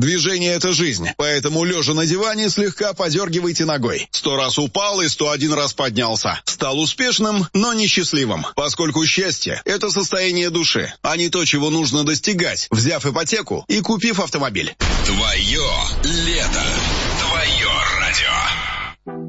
Движение — это жизнь, поэтому, лежа на диване, слегка подергивайте ногой. 100 раз упал и 101 раз поднялся. Стал успешным, но не счастливым, поскольку счастье — это состояние души, а не то, чего нужно достигать, взяв ипотеку и купив автомобиль. Твое лето. Твое